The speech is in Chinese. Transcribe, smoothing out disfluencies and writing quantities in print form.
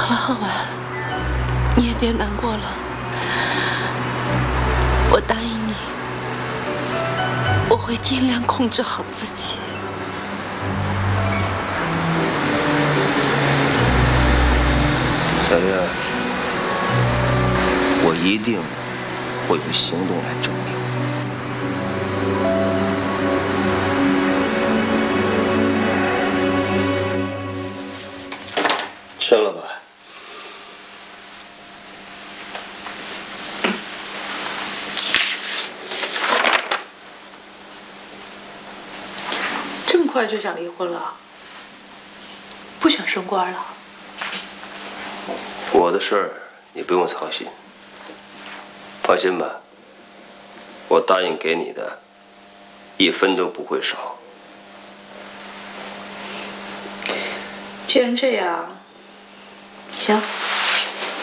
好了，浩文，你也别难过了。我答应你，我会尽量控制好自己。 小月，我一定会用行动来证明。吃了吧？ 这么快就想离婚了？不想升官了？ 我的事儿你不用操心，放心吧，我答应给你的，1分都不会少。 既然这样，行。